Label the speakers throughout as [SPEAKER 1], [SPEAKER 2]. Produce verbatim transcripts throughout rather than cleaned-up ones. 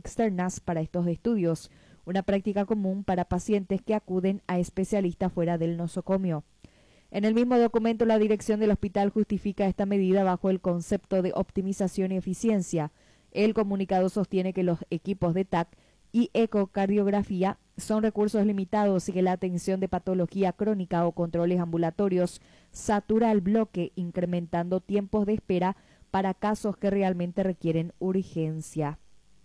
[SPEAKER 1] externas para estos estudios, una práctica común para pacientes que acuden a especialistas fuera del nosocomio. En el mismo documento, la dirección del hospital justifica esta medida bajo el concepto de optimización y eficiencia. El comunicado sostiene que los equipos de T A C y ecocardiografía son recursos limitados y que la atención de patología crónica o controles ambulatorios satura el bloque, incrementando tiempos de espera para casos que realmente requieren urgencia.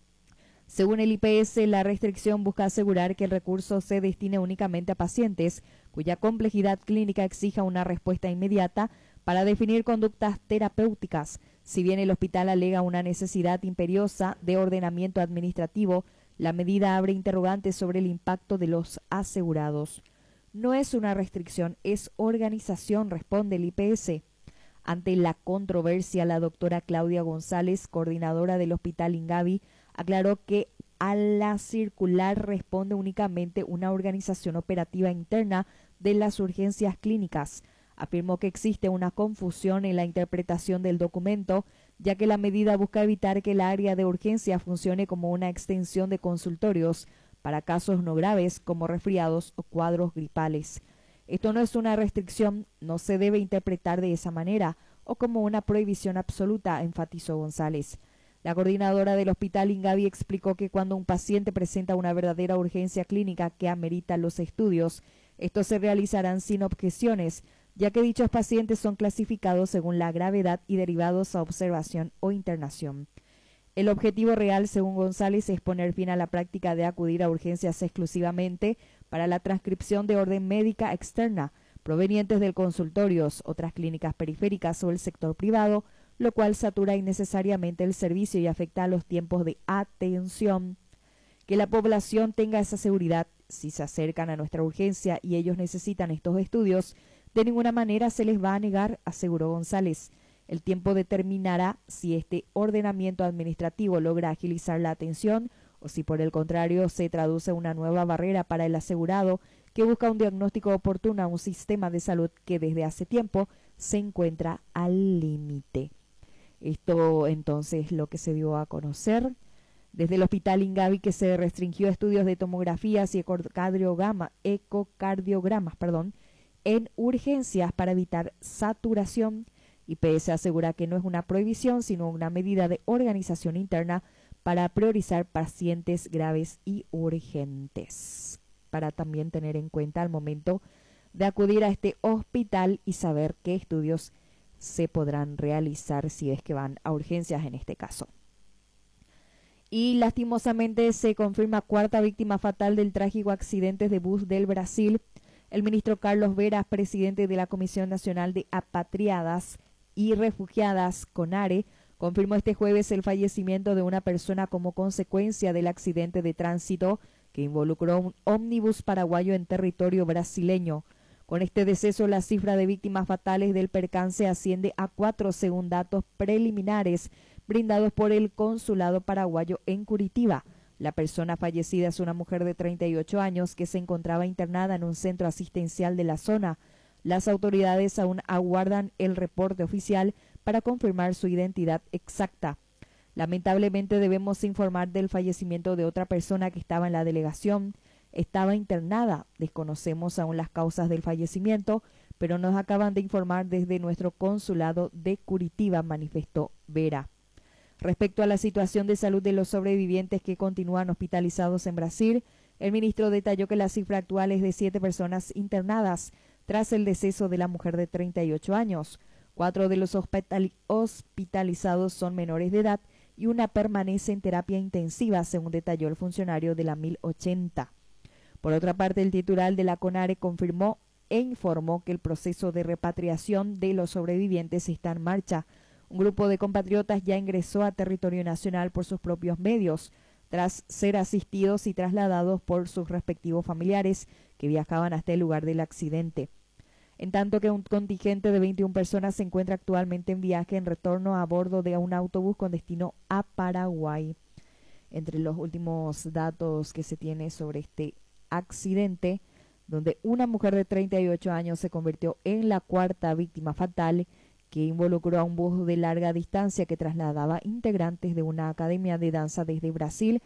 [SPEAKER 1] Según el I P S, la restricción busca asegurar que el recurso se destine únicamente a pacientes cuya complejidad clínica exija una respuesta inmediata para definir conductas terapéuticas. Si bien el hospital alega una necesidad imperiosa de ordenamiento administrativo, la medida abre interrogantes sobre el impacto de los asegurados. No es una restricción, es organización, responde el I P S. Ante la controversia, la doctora Claudia González, coordinadora del Hospital Ingavi, aclaró que a la circular responde únicamente una organización operativa interna de las urgencias clínicas. Afirmó que existe una confusión en la interpretación del documento, ya que la medida busca evitar que el área de urgencia funcione como una extensión de consultorios para casos no graves como resfriados o cuadros gripales. Esto no es una restricción, no se debe interpretar de esa manera o como una prohibición absoluta, enfatizó González. La coordinadora del Hospital Ingavi explicó que cuando un paciente presenta una verdadera urgencia clínica que amerita los estudios, estos se realizarán sin objeciones, ya que dichos pacientes son clasificados según la gravedad y derivados a observación o internación. El objetivo real, según González, es poner fin a la práctica de acudir a urgencias exclusivamente para la transcripción de orden médica externa, provenientes del consultorios, otras clínicas periféricas o el sector privado, lo cual satura innecesariamente el servicio y afecta a los tiempos de atención. Que la población tenga esa seguridad, si se acercan a nuestra urgencia y ellos necesitan estos estudios, de ninguna manera se les va a negar, aseguró González. El tiempo determinará si este ordenamiento administrativo logra agilizar la atención o si por el contrario se traduce una nueva barrera para el asegurado que busca un diagnóstico oportuno a un sistema de salud que desde hace tiempo se encuentra al límite. Esto entonces lo que se dio a conocer desde el Hospital Ingavi, que se restringió estudios de tomografías y ecocardiograma, ecocardiogramas perdón, en urgencias para evitar saturación. I P S asegura que no es una prohibición, sino una medida de organización interna para priorizar pacientes graves y urgentes, para también tener en cuenta al momento de acudir a este hospital y saber qué estudios se podrán realizar si es que van a urgencias en este caso. Y lastimosamente se confirma cuarta víctima fatal del trágico accidente de bus del Brasil. El ministro Carlos Veras, presidente de la Comisión Nacional de Apatriadas y Refugiadas, CONARE, confirmó este jueves el fallecimiento de una persona como consecuencia del accidente de tránsito que involucró un ómnibus paraguayo en territorio brasileño. Con este deceso, la cifra de víctimas fatales del percance asciende a cuatro, según datos preliminares brindados por el Consulado paraguayo en Curitiba. La persona fallecida es una mujer de treinta y ocho años que se encontraba internada en un centro asistencial de la zona. Las autoridades aún aguardan el reporte oficial para confirmar su identidad exacta. Lamentablemente debemos informar del fallecimiento de otra persona que estaba en la delegación. Estaba internada. Desconocemos aún las causas del fallecimiento, pero nos acaban de informar desde nuestro consulado de Curitiba, manifestó Vera. Respecto a la situación de salud de los sobrevivientes que continúan hospitalizados en Brasil, el ministro detalló que la cifra actual es de siete personas internadas tras el deceso de la mujer de treinta y ocho años. Cuatro de los hospital- hospitalizados son menores de edad y una permanece en terapia intensiva, según detalló el funcionario de la mil ochenta. Por otra parte, el titular de la CONARE confirmó e informó que el proceso de repatriación de los sobrevivientes está en marcha. Un grupo de compatriotas ya ingresó a territorio nacional por sus propios medios, tras ser asistidos y trasladados por sus respectivos familiares que viajaban hasta el lugar del accidente. En tanto que un contingente de veintiuna personas se encuentra actualmente en viaje en retorno a bordo de un autobús con destino a Paraguay. Entre los últimos datos que se tiene sobre este accidente, donde una mujer de treinta y ocho años se convirtió en la cuarta víctima fatal, que involucró a un bus de larga distancia que trasladaba integrantes de una academia de danza desde Brasil